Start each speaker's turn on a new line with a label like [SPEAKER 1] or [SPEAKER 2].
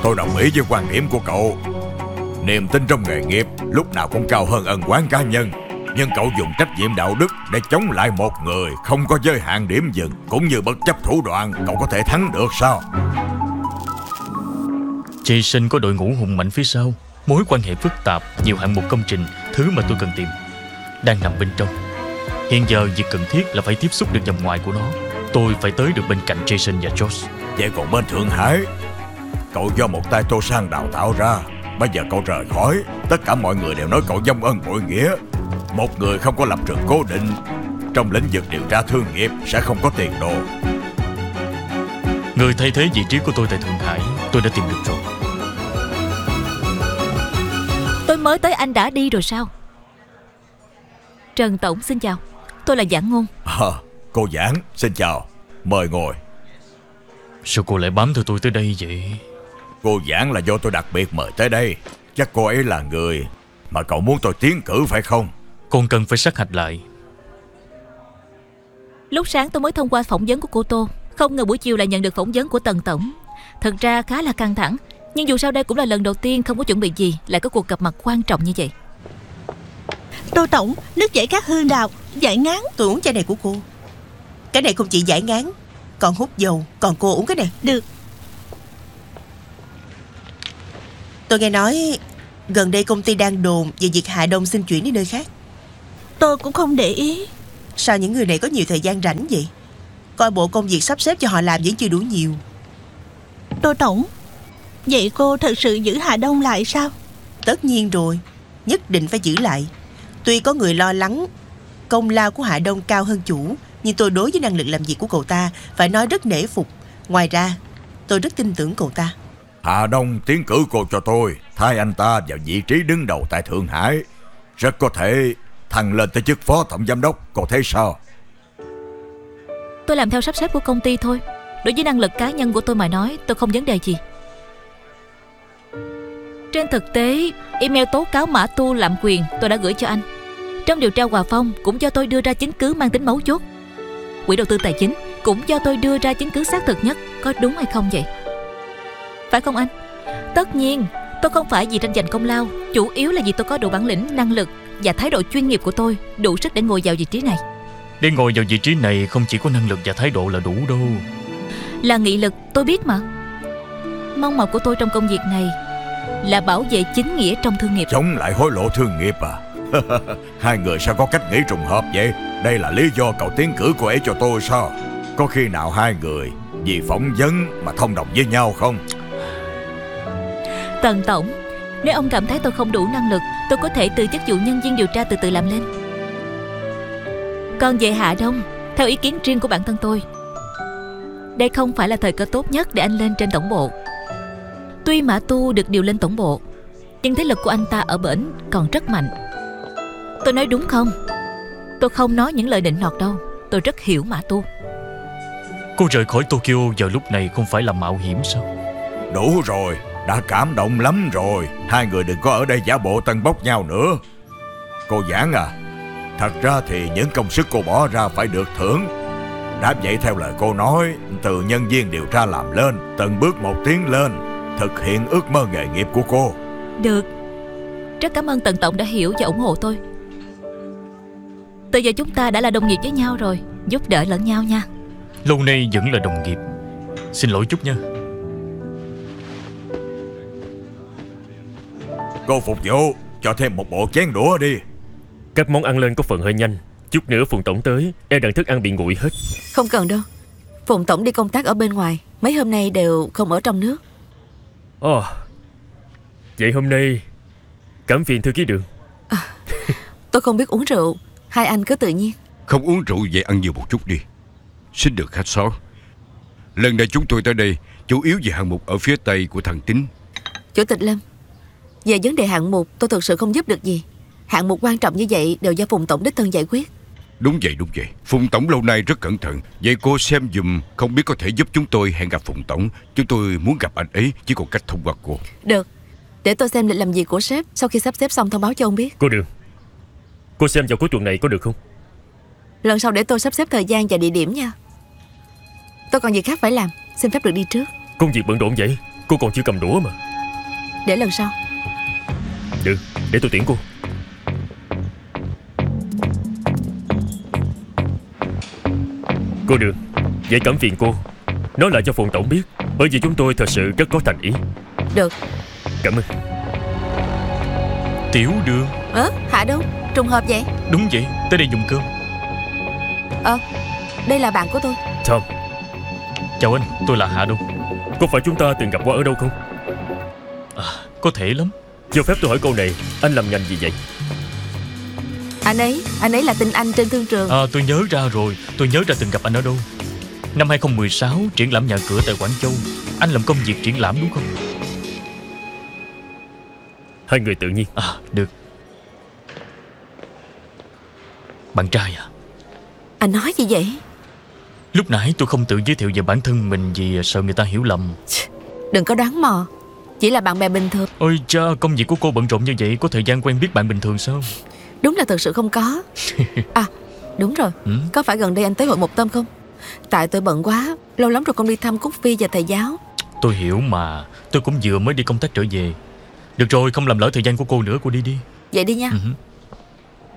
[SPEAKER 1] Tôi đồng ý với quan điểm của cậu. Niềm tin trong nghề nghiệp lúc nào cũng cao hơn ân oán cá nhân. Nhưng cậu dùng trách nhiệm đạo đức để chống lại một người không có giới hạn điểm dừng, cũng như bất chấp thủ đoạn, cậu có thể thắng được sao?
[SPEAKER 2] Jason có đội ngũ hùng mạnh phía sau, mối quan hệ phức tạp, nhiều hạng mục công trình, thứ mà tôi cần tìm đang nằm bên trong. Hiện giờ việc cần thiết là phải tiếp xúc được dòng ngoài của nó. Tôi phải tới được bên cạnh Jason và Josh.
[SPEAKER 1] Vậy còn bên Thượng Hải, cậu do một tay Tô Sang đào tạo ra. Bây giờ cậu rời khỏi, tất cả mọi người đều nói cậu vong ân bội nghĩa. Một người không có lập trường cố định trong lĩnh vực điều tra thương nghiệp sẽ không có tiền đồ.
[SPEAKER 2] Người thay thế vị trí của tôi tại Thượng Hải tôi đã tìm được rồi.
[SPEAKER 3] Tôi mới tới anh đã đi rồi sao? Trần Tổng xin chào, tôi là Giảng Ngôn.
[SPEAKER 1] Cô Giảng xin chào, mời ngồi.
[SPEAKER 2] Sao cô lại bám theo tôi tới đây vậy?
[SPEAKER 1] Cô Giảng là do tôi đặc biệt mời tới đây. Chắc cô ấy là người mà cậu muốn tôi tiến cử phải không?
[SPEAKER 2] Con cần phải sát hạch lại.
[SPEAKER 3] Lúc sáng tôi mới thông qua phỏng vấn của cô Tô, không ngờ buổi chiều lại nhận được phỏng vấn của Tần Tổng. Thật ra khá là căng thẳng, nhưng dù sao đây cũng là lần đầu tiên không có chuẩn bị gì, lại có cuộc gặp mặt quan trọng như vậy.
[SPEAKER 4] Tô Tổng, nước giải khát hương đào, giải ngán.
[SPEAKER 5] Tôi uống chai này của cô. Cái này không chỉ giải ngán, còn hút dầu. Còn cô uống cái này.
[SPEAKER 4] Được.
[SPEAKER 5] Tôi nghe nói gần đây công ty đang đồn về việc Hạ Đông xin chuyển đi nơi khác.
[SPEAKER 4] Tôi cũng không để ý.
[SPEAKER 5] Sao những người này có nhiều thời gian rảnh vậy? Coi bộ công việc sắp xếp cho họ làm vẫn chưa đủ nhiều.
[SPEAKER 4] Tô Tổng, vậy cô thật sự giữ Hạ Đông lại sao?
[SPEAKER 5] Tất nhiên rồi, nhất định phải giữ lại. Tuy có người lo lắng công lao của Hạ Đông cao hơn chủ, nhưng tôi đối với năng lực làm việc của cậu ta phải nói rất nể phục. Ngoài ra, tôi rất tin tưởng cậu ta.
[SPEAKER 1] Hạ Đông tiến cử cô cho tôi, thay anh ta vào vị trí đứng đầu tại Thượng Hải. Rất có thể thăng lên tới chức phó tổng giám đốc. Cô thấy sao?
[SPEAKER 3] Tôi làm theo sắp xếp của công ty thôi. Đối với năng lực cá nhân của tôi mà nói, tôi không vấn đề gì. Trên thực tế, email tố cáo Mã Tu lạm quyền tôi đã gửi cho anh. Trong điều tra Hòa Phong cũng do tôi đưa ra chứng cứ mang tính mấu chốt. Quỹ đầu tư tài chính cũng do tôi đưa ra chứng cứ xác thực nhất. Có đúng hay không vậy? Phải không anh? Tất nhiên, tôi không phải vì tranh giành công lao, chủ yếu là vì tôi có đủ bản lĩnh, năng lực và thái độ chuyên nghiệp của tôi đủ sức để ngồi vào vị trí này.
[SPEAKER 2] Để ngồi vào vị trí này không chỉ có năng lực và thái độ là đủ đâu.
[SPEAKER 3] Là nghị lực, tôi biết mà. Mong mỏi của tôi trong công việc này là bảo vệ chính nghĩa trong thương nghiệp.
[SPEAKER 1] Chống lại hối lộ thương nghiệp à? Hai người sao có cách nghĩ trùng hợp vậy? Đây là lý do cậu tiến cử cô ấy cho tôi sao? Có khi nào hai người vì phỏng vấn mà thông đồng với nhau không?
[SPEAKER 3] Tần Tổng, nếu ông cảm thấy tôi không đủ năng lực, tôi có thể từ chức vụ nhân viên điều tra từ từ làm lên. Còn về Hạ Đông, theo ý kiến riêng của bản thân tôi, đây không phải là thời cơ tốt nhất để anh lên trên tổng bộ. Tuy Mã Tu được điều lên tổng bộ, nhưng thế lực của anh ta ở bển còn rất mạnh. Tôi nói đúng không? Tôi không nói những lời định nọt đâu. Tôi rất hiểu Mã Tu.
[SPEAKER 2] Cô rời khỏi Tokyo vào lúc này không phải là mạo hiểm sao?
[SPEAKER 1] Đủ rồi, đã cảm động lắm rồi. Hai người đừng có ở đây giả bộ tân bốc nhau nữa. Cô Giảng à, thật ra thì những công sức cô bỏ ra phải được thưởng. Đã vậy theo lời cô nói, từ nhân viên điều tra làm lên, từng bước một tiến lên, thực hiện ước mơ nghề nghiệp của cô.
[SPEAKER 3] Được. Rất cảm ơn Tần Tổng đã hiểu và ủng hộ tôi. Từ giờ chúng ta đã là đồng nghiệp với nhau rồi, giúp đỡ lẫn nhau nha.
[SPEAKER 2] Lâu nay vẫn là đồng nghiệp. Xin lỗi chút nha.
[SPEAKER 1] Cô phục vụ, cho thêm một bộ chén đũa đi.
[SPEAKER 6] Các món ăn lên có phần hơi nhanh. Chút nữa Phùng Tổng tới, e rằng thức ăn bị nguội hết.
[SPEAKER 7] Không cần đâu. Phùng Tổng đi công tác ở bên ngoài, mấy hôm nay đều không ở trong nước.
[SPEAKER 6] Ồ, vậy hôm nay cảm phiền thư ký Đường.
[SPEAKER 7] Tôi không biết uống rượu, hai anh cứ tự nhiên.
[SPEAKER 8] Không uống rượu vậy ăn nhiều một chút đi. Xin được khách sáo. Lần này chúng tôi tới đây chủ yếu về hạng mục ở phía tây của thằng Tính.
[SPEAKER 7] Chủ tịch Lâm, về vấn đề hạng mục tôi thực sự không giúp được gì. Hạng mục quan trọng như vậy đều do Phùng Tổng đích thân giải quyết.
[SPEAKER 8] Đúng vậy. Phùng Tổng lâu nay rất cẩn thận. Vậy cô xem dùm, không biết có thể giúp chúng tôi hẹn gặp Phùng Tổng. Chúng tôi muốn gặp anh ấy, chỉ còn cách thông qua cô.
[SPEAKER 7] Được, để tôi xem lịch làm việc của sếp. Sau khi sắp xếp xong thông báo cho ông biết.
[SPEAKER 6] Cô Đường, cô xem vào cuối tuần này có được không?
[SPEAKER 7] Lần sau để tôi sắp xếp thời gian và địa điểm nha. Tôi còn việc khác phải làm, xin phép được đi trước.
[SPEAKER 6] Công việc bận rộn vậy? Cô còn chưa cầm đũa mà.
[SPEAKER 7] Để lần sau.
[SPEAKER 6] Được, để tôi tiễn cô. Cô Đường, vậy cảm phiền cô nói lại cho Phùng tổng biết, bởi vì chúng tôi thật sự rất có thành ý.
[SPEAKER 7] Được.
[SPEAKER 6] Cảm ơn.
[SPEAKER 2] Tiểu Đường.
[SPEAKER 7] Hạ Đông, trùng hợp vậy.
[SPEAKER 2] Đúng vậy, tới đây dùng cơm.
[SPEAKER 7] Đây là bạn của tôi.
[SPEAKER 6] Tom,
[SPEAKER 2] Chào anh, tôi là Hạ Đông.
[SPEAKER 6] có phải chúng ta từng gặp qua ở đâu không?
[SPEAKER 2] Có thể lắm.
[SPEAKER 6] Cho phép tôi hỏi câu này, anh làm ngành gì vậy?
[SPEAKER 7] Anh ấy là tinh anh trên thương trường.
[SPEAKER 2] Tôi nhớ ra rồi. Tôi nhớ ra từng gặp anh ở đâu. Năm 2016 triển lãm nhà cửa tại Quảng Châu. Anh làm công việc triển lãm đúng không?
[SPEAKER 6] Hai người tự nhiên.
[SPEAKER 2] Được. Bạn trai à?
[SPEAKER 7] Anh nói gì vậy?
[SPEAKER 2] Lúc nãy tôi không tự giới thiệu về bản thân mình vì sợ người ta hiểu lầm.
[SPEAKER 7] Đừng có đoán mò. Chỉ là bạn bè bình thường.
[SPEAKER 2] Ôi cha, công việc của cô bận rộn như vậy, có thời gian quen biết bạn bình thường sao?
[SPEAKER 7] Đúng là thật sự không có. Đúng rồi. Có phải gần đây anh tới hội Một Tâm không? Tại tôi bận quá, lâu lắm rồi không đi thăm Cúc Phi và thầy giáo.
[SPEAKER 2] Tôi hiểu mà. Tôi cũng vừa mới đi công tác trở về. Được rồi, không làm lỡ thời gian của cô nữa. Cô đi đi.
[SPEAKER 7] Vậy đi nha.